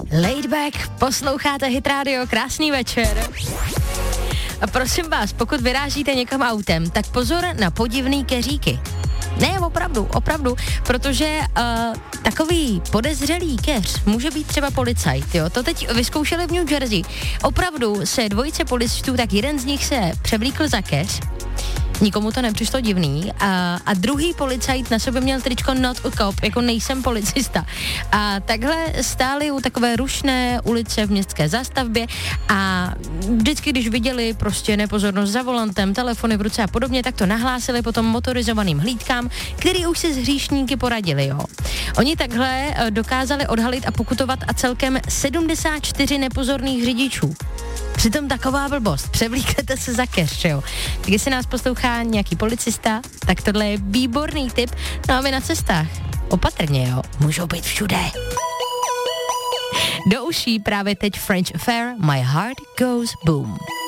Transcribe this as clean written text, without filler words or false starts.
Laid Back, posloucháte Hit Radio, krásný večer. A prosím vás, pokud vyrážíte někam autem, tak pozor na podivný keříky. Ne, opravdu, protože takový podezřelý keř může být třeba policajt, jo. To teď vyzkoušeli v New Jersey. Opravdu se dvojice policistů, tak jeden z nich se převlíkl za keř. Nikomu to nepřišlo divný a druhý policajt na sobě měl tričko not a cop, jako nejsem policista. A takhle stáli u takové rušné ulice v městské zástavbě a vždycky, když viděli prostě nepozornost za volantem, telefony v ruce a podobně, tak to nahlásili potom motorizovaným hlídkám, který už si s hříšníky poradili, jo. Oni takhle dokázali odhalit a pokutovat a celkem 74 nepozorných řidičů. Přitom taková blbost, převlíknete se za keř, jo. Tak jestli nás poslouchá nějaký policista, tak tohle je výborný tip. No a my na cestách, opatrně, jo, můžou být všude. Do uší právě teď French Affair, My Heart Goes Boom.